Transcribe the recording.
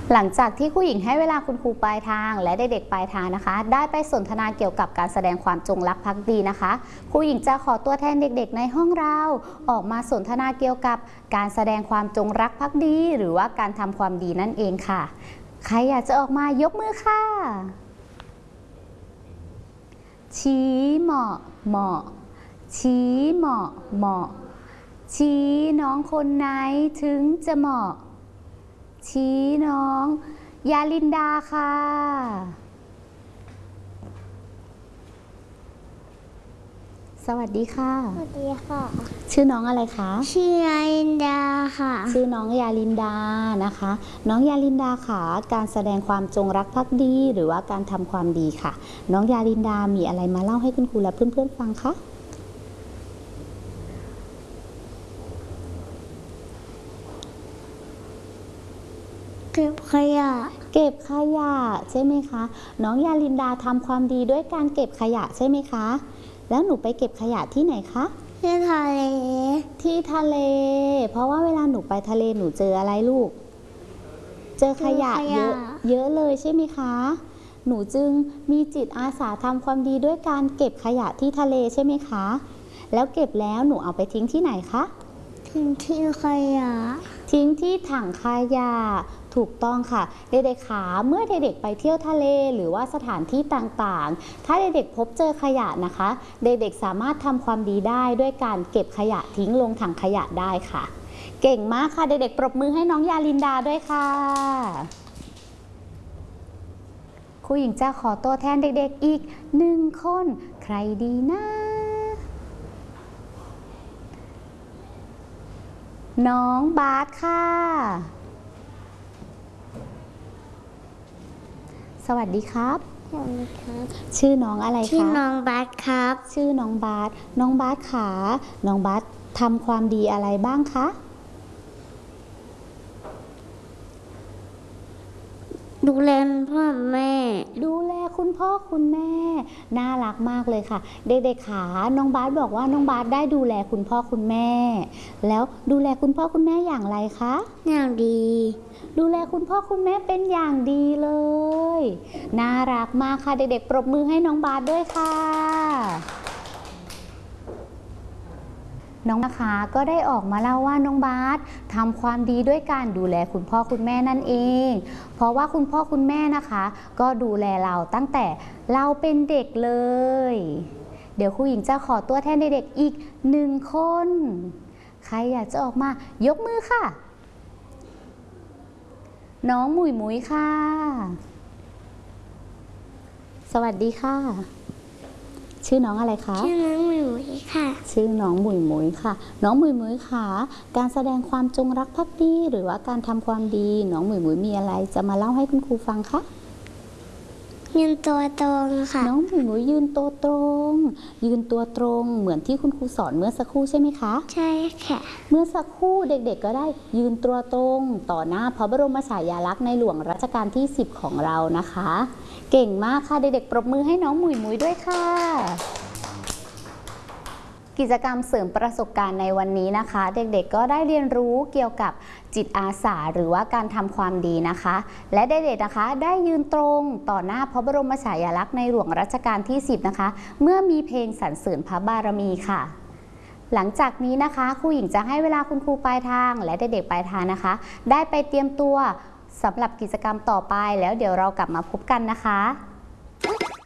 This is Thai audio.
หลังจากที่ครูหญิงให้เวลาคุณครูปลายทางและเด็กๆปลายทางนะคะได้ไปสนทนาเกี่ยวกับการแสดงความจงรักภักดีนะคะครูหญิงจะขอตัวแทนเด็กๆในห้องเราออกมาสนทนาเกี่ยวกับการแสดงความจงรักภักดีหรือว่าการทำความดีนั่นเองค่ะใครอยากจะออกมายกมือค่ะชี้เหมาะเหมาะชี้เหมาะเหมาะชี้น้องคนไหนถึงจะเหมาะชี้น้องยาลินดาค่ะสวัสดีค่ะสวัสดีค่ะชื่อน้องอะไรคะชื่อยาลินดาค่ะชื่อน้องยาลินดานะคะน้องยาลินดาค่ะการแสดงความจงรักภักดีหรือว่าการทำความดีค่ะน้องยาลินดามีอะไรมาเล่าให้คุณครูและเพื่อนๆฟังคะเก็บขยะใช่ไหมคะน้องยาลินดาทำความดีด้วยการเก็บขยะใช่ไหมคะแล้วหนูไปเก็บขยะที่ไหนคะที่ทะเลเพราะว่าเวลาหนูไปทะเลหนูเจออะไรลูกเจอขยะเยอะเลยใช่ไหมคะหนูจึงมีจิตอาสาทำความดีด้วยการเก็บขยะที่ทะเลใช่ไหมคะแล้วเก็บแล้วหนูเอาไปทิ้งที่ไหนคะทิ้งที่ขยะทิ้งที่ถังขยะถูกต้องค่ะเด็กๆขาเมื่อเด็กๆไปเที่ยวทะเลหรือว่าสถานที่ต่างๆถ้าเด็กๆพบเจอขยะนะคะเด็กๆสามารถทำความดีได้ด้วยการเก็บขยะทิ้งลงถังขยะได้ค่ะเก่งมากค่ะเด็กๆปรบมือให้น้องยาลินดาด้วยค่ะครูหญิงจะขอตัวแทนเด็กๆอีก1 คนใครดีนะน้องบาสค่ะสวัสดีครับชื่อน้องอะไรคะชื่อน้องบาสครับชื่อน้องบาสขาน้องบาสทำความดีอะไรบ้างคะดูแลพ่อแม่ดูแลคุณพ่อคุณแม่น่ารักมากเลยค่ะเด็กๆขาน้องบาสบอกว่าน้องบาสได้ดูแลคุณพ่อคุณแม่แล้วดูแลคุณพ่อคุณแม่อย่างไรคะอย่างดีดูแลคุณพ่อคุณแม่เป็นอย่างดีเลยน่ารักมากค่ะเด็กๆปรบมือให้น้องบาสด้วยค่ะน้องนะคะก็ได้ออกมาเล่าว่าน้องบาสทำความดีด้วยการดูแลคุณพ่อคุณแม่นั่นเองเพราะว่าคุณพ่อคุณแม่นะคะก็ดูแลเราตั้งแต่เราเป็นเด็กเลยเดี๋ยวครูหญิงจะขอตัวแทนเด็กๆอีก1 คนใครอยากจะออกมายกมือค่ะน้องหมุยมุยค่ะสวัสดีค่ะชื่อน้องอะไรคะชื่อน้องหมุยมุยค่ะชื่อน้องหมุยมุยค่ะน้องหมุยมุยค่ะการแสดงความจงรักภักดีหรือว่าการทำความดีน้องหมุยมุยมีอะไรจะมาเล่าให้คุณครูฟังคะยืนตัวตรงค่ะน้องหมุยมุยยืนตัวตรงเหมือนที่คุณครูสอนเมื่อสักครู่ใช่ไหมคะใช่ค่ะเมื่อสักครู่เด็กๆก็ได้ยืนตัวตรงต่อหน้าพระบรมฉายาลักษณ์ในหลวงรัชกาลที่10ของเรานะคะเก่งมากค่ะเด็กๆปรบมือให้น้องหมุยมุยด้วยค่ะกิจกรรมเสริมประสบการณ์ในวันนี้นะคะเด็กๆก็ได้เรียนรู้เกี่ยวกับจิตอาสาหรือว่าการทำความดีนะคะและเด็กๆนะคะได้ยืนตรงต่อหน้าพระบรมฉายาลักษณ์ในหลวงรัชกาลที่10นะคะเมื่อมีเพลงสรรเสริญพระบารมีค่ะหลังจากนี้นะคะครูหญิงจะให้เวลาคุณครูปลายทางและเด็กๆปลายทางนะคะได้ไปเตรียมตัวสำหรับกิจกรรมต่อไปแล้วเดี๋ยวเรากลับมาพบกันนะคะ